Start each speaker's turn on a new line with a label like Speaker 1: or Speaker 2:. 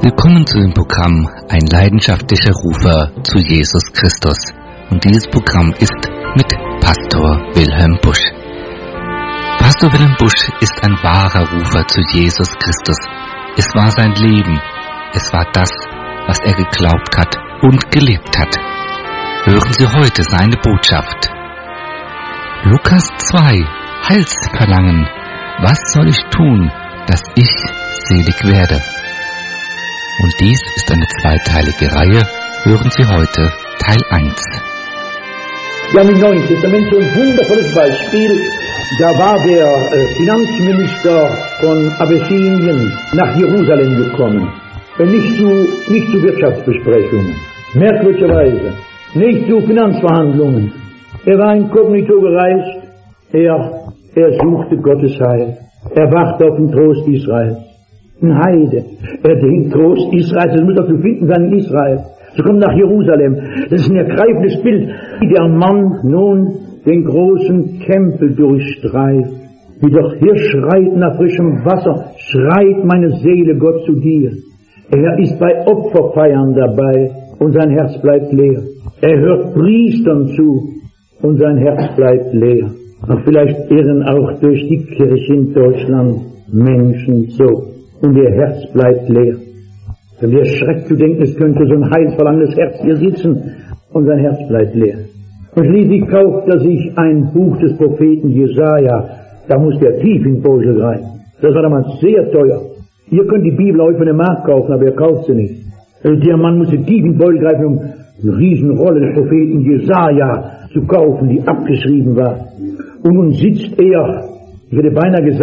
Speaker 1: Willkommen zu dem Programm Ein leidenschaftlicher Rufer zu Jesus Christus. Und dieses Programm ist mit Pastor Wilhelm Busch. Pastor Wilhelm Busch ist ein wahrer Rufer zu Jesus Christus. Es war sein Leben. Es war das, was er geglaubt hat und gelebt hat. Hören Sie heute seine Botschaft. Lukas 2, Heilsverlangen. Was soll ich tun, dass ich selig werde? Und dies ist eine zweiteilige Reihe. Hören Sie heute Teil 1.
Speaker 2: Wir haben im Neuen Testament so ein wundervolles Beispiel. Da war der Finanzminister von Abessinien nach Jerusalem gekommen. Nicht zu Wirtschaftsbesprechungen, merkwürdigerweise, nicht zu Finanzverhandlungen. Er war inkognito gereist. Er suchte Gottes Heil. Er wachte auf den Trost Israels. Ein Heide. Er den Trost Israels, das muss doch zu finden sein in Israel. So kommt nach Jerusalem. Das ist ein ergreifendes Bild, wie der Mann nun den großen Tempel durchstreift. Wie doch hier schreit nach frischem Wasser, schreit meine Seele Gott zu dir. Er ist bei Opferfeiern dabei und sein Herz bleibt leer. Er hört Priestern zu und sein Herz bleibt leer. Und vielleicht irren auch durch die Kirche in Deutschland Menschen so. Und ihr Herz bleibt leer. Denn wir schreckt zu denken, es könnte so ein heilsverlangendes Herz hier sitzen und sein Herz bleibt leer. Und schließlich kauft er sich ein Buch des Propheten Jesaja. Da muss der tief in den Beutel greifen. Das war damals sehr teuer. Ihr könnt die Bibel heute von dem Markt kaufen, aber ihr kauft sie nicht. Der Mann musste tief in den Beutel greifen, um eine Riesenrolle des Propheten Jesaja zu kaufen, die abgeschrieben war. Und nun sitzt er, ich hätte beinahe gesagt,